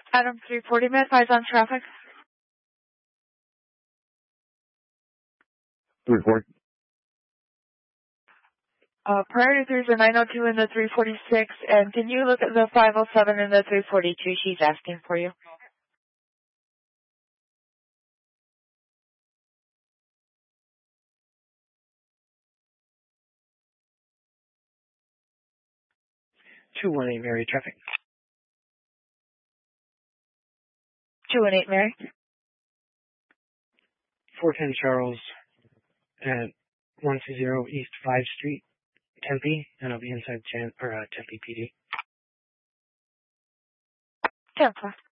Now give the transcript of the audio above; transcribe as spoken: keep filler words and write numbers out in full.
Adam three forty, may I advise on traffic? three forty. Uh, priority three is the nine oh two and the three forty-six, and can you look at the five oh seven and the three forty-two? She's asking for you. two one eight Mary, traffic. two one eight Mary. four ten Charles at one two zero East five Street, Tempe, and I'll be inside Chan, or, uh, Tempe P D. ten plus.